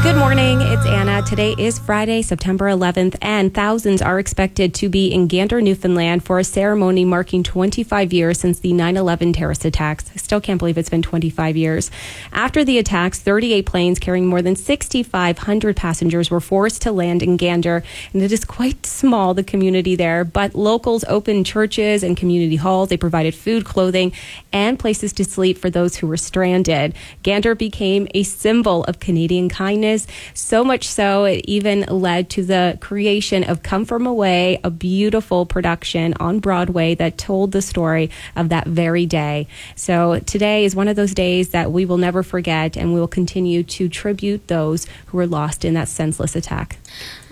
Good morning, it's Anna. Today is Friday, September 11th, and thousands are expected to be in Gander, Newfoundland for a ceremony marking 25 years since the 9/11 terrorist attacks. I still can't believe it's been 25 years. After the attacks, 38 planes carrying more than 6,500 passengers were forced to land in Gander, and it is quite small, the community there, but locals opened churches and community halls. They provided food, clothing, and places to sleep for those who were stranded. Gander became a symbol of Canadian kindness. So much so, it even led to the creation of Come From Away, a beautiful production on Broadway that told the story of that very day. So today is one of those days that we will never forget, and we will continue to tribute those who were lost in that senseless attack.